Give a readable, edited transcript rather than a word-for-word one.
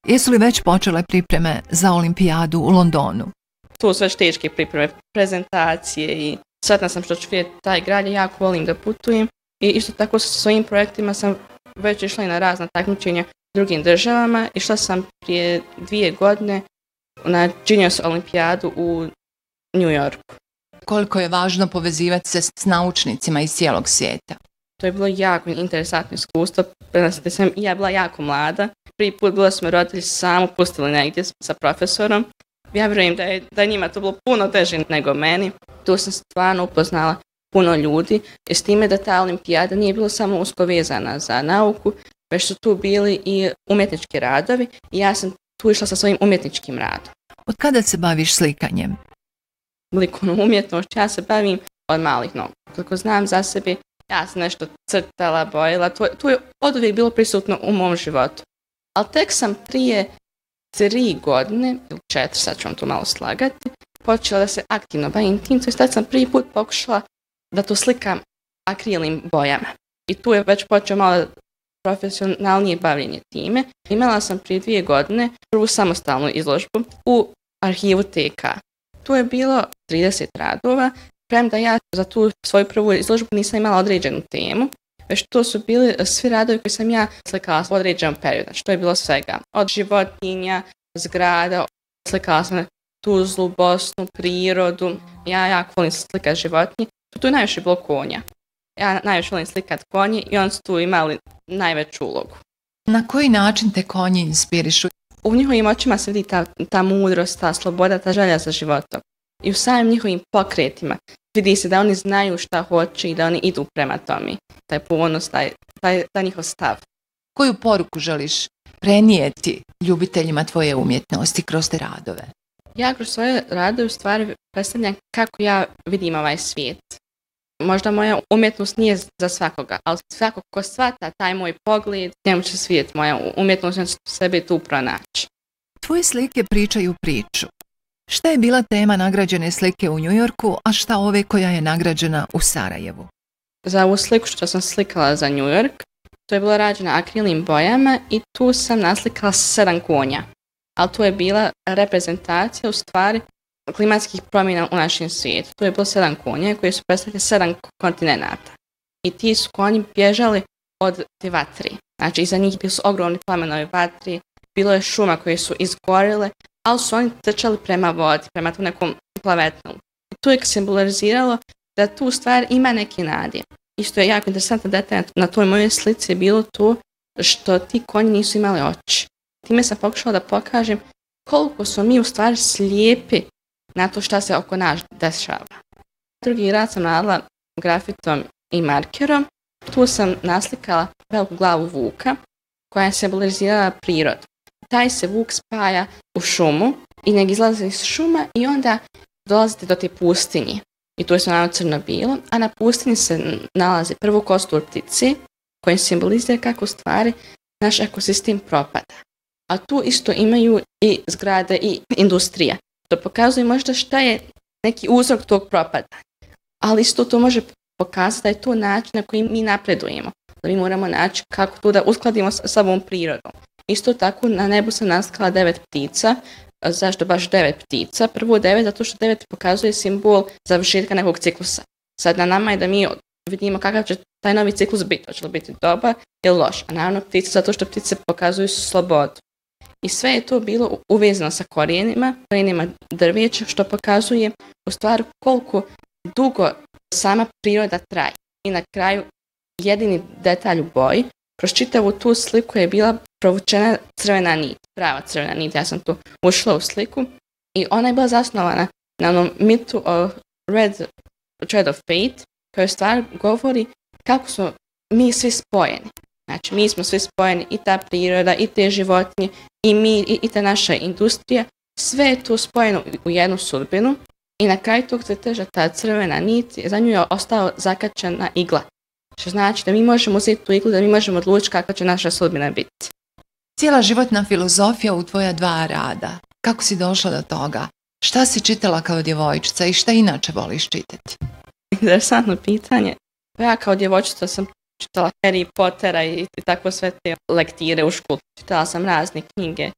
Jesu li već počele pripreme za olimpijadu u Londonu? Tu su već teške pripreme, prezentacije i sretna sam što ću vidjeti taj grad, ja jako volim da putujem i isto tako sa svojim projektima sam već išla i na razna takmičenja u drugim državama. Išla sam prije 2 godine na Juniors olimpijadu u New Yorku. Koliko je važno povezivati se s naučnicima iz cijelog svijeta? To je bilo jako interesantno iskustvo. Ja bila jako mlada. Prvi put bila smo roditelji samo pustili negdje sa profesorom. Ja vjerujem da je njima to bilo puno teže nego meni. Tu sam stvarno upoznala puno ljudi. I s time da ta olimpijada nije bila samo usko vezana za nauku, već su tu bili i umjetnički radovi i ja sam tu išla sa svojim umjetničkim radom. Od kada se baviš slikanjem? Likovnom umjetnošću ja se bavim od malih nogu. Kako znam za sebe, ja sam nešto crtala, bojila. To je oduvijek bilo prisutno u mom životu. Ali tek sam prije 3 godine, ili 4, sad ću vam to malo slagati, počela da se aktivno bavim tim, to je sad sam prvi put pokušala da to slikam akrilnim bojama. I tu je već počeo malo profesionalnije bavljenje time. Imala sam prije 2 godine prvu samostalnu izložbu u arhivu TK. Tu je bilo 30 radova, premda ja za tu svoju prvu izložbu nisam imala određenu temu, već to su bili svi radovi koji sam ja slikala u određenom periodu. Znači to je bilo svega, od životinja, zgrada, slikala sam Tuzlu, Bosnu, prirodu. Ja jako volim slikati životinje. Tu je najviše bilo konja. Ja najviše volim slikati konje i oni su tu imali najveću ulogu. Na koji način te konji inspirišu? U njihovim očima se vidi ta mudrost, ta sloboda, ta želja za životom. I u samim njihovim pokretima vidi se da oni znaju šta hoće i da oni idu prema tome. Taj ponos, taj njihov stav. Koju poruku želiš prenijeti ljubiteljima tvoje umjetnosti kroz te radove? Ja kroz svoje radove u stvari predstavljam kako ja vidim ovaj svijet. Možda moja umjetnost nije za svakoga, ali svako ko shvata taj moj pogled, njemu će svijet moja umjetnost, on će sebe tu pronaći. Tvoje slike pričaju priču. Šta je bila tema nagrađene slike u New Yorku, a šta ove koja je nagrađena u Sarajevu? Za ovu sliku što sam slikala za New York, to je bilo rađena akrilnim bojama i tu sam naslikala 7 konja. Ali to je bila reprezentacija u stvari klimatskih promjena u našem svijetu. Tu je bilo 7 konja koji su predstavljali 7 kontinenata. I ti su konji bježali od te vatre. Znači iza njih bili su ogromni plamenovi vatri, bilo je šuma koje su izgorile, ali su oni trčali prema vodi, prema tom nekom plavetnom. I tu je simboliziralo da tu u stvari ima neke nade. Isto je jako interesantno detalj na toj mojoj slici je bilo to što ti konji nisu imali oči. Time sam pokušala da pokažem koliko smo mi u stvari slijepi na to šta se oko nas dešava. Drugi rad sam radila grafitom i markerom. Tu sam naslikala veliku glavu vuka koja je simbolizirala prirodu. Taj se vuk spaja u šumu i njeg izlazi iz šuma i onda dolazite do te pustinje. I tu je sve naravno crno bilo, a na pustinji se nalazi prvo kostur ptice koji simbolizira kako u stvari naš ekosistem propada. A tu isto imaju i zgrade i industrija. To pokazuje možda šta je neki uzrok tog propada. Ali isto to može pokazati da je to način na koji mi napredujemo. Da mi moramo naći kako to da uskladimo sa ovom prirodom. Isto tako na nebu sam naslikala 9 ptica. Zašto baš 9 ptica? Prvo 9 zato što 9 pokazuje simbol završetka nekog ciklusa. Sad na nama je da mi vidimo kakav će taj novi ciklus biti. Hoće li biti dobar ili loš. A naravno ptice zato što ptice pokazuju slobodu. I sve je to bilo uvezano sa korijenima drveća što pokazuje u stvari koliko dugo sama priroda traje. I na kraju jedini detalj u boji, kroz čitavu tu sliku je bila provučena crvena nit, prava crvena nit. Ja sam tu ušla u sliku i ona je bila zasnovana na onom mitu o Red Thread of Fate, koja u stvari govori kako smo mi svi spojeni. Znači, mi smo svi spojeni, i ta priroda, i te životinje, i mi, i ta naša industrija. Sve je to spojeno u jednu sudbinu i na kraju tog crteža ta crvena nit, za nju je ostao zakačena igla. Što znači da mi možemo uzeti tu iglu, da mi možemo odlučiti kakva će naša sudbina biti. Cijela životna filozofija u tvoja 2 rada. Kako si došla do toga? Šta si čitala kao djevojčica i šta inače voliš čitati? Interesantno pitanje. Ja kao djevojčica sam čitala Harry Pottera i tako sve te lektire u školu. Čitala sam razne knjige